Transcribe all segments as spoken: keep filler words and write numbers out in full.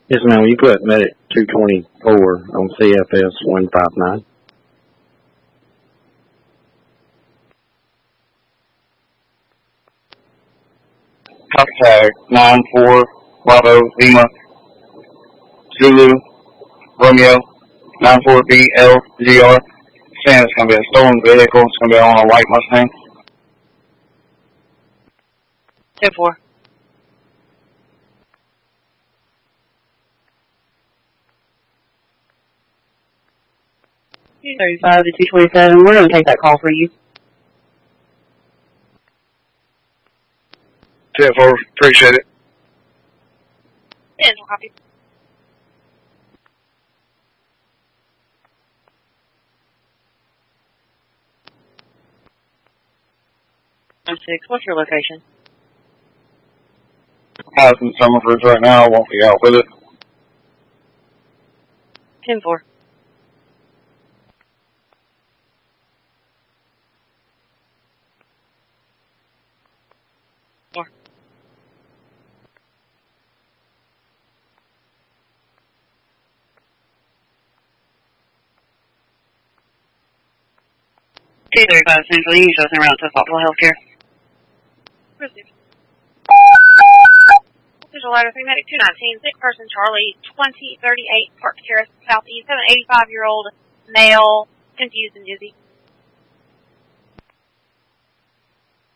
Yes, ma'am. You put medic two twenty-four on C F S one five nine. Contact nine four Bravo Lima Zulu Romeo nine four B L G R. Saying it's going to be a stolen vehicle. It's going to be on a white Mustang. ten four. two thirty-five to two twenty-seven. We're going to take that call for you. ten four, appreciate it. Yeah, no copy. one six, what's your location? I'm in Summerford right now. I won't be out with it. ten four. Four. two thirty-five Central, you can show us around to Thoughtful Healthcare. Proceed. Official ladder three medic two nineteen, sick person Charlie, twenty thirty-eight Park Terrace Southeast, an eighty-five year old male, confused and dizzy.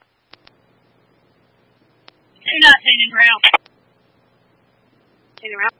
two nineteen in route. two in route.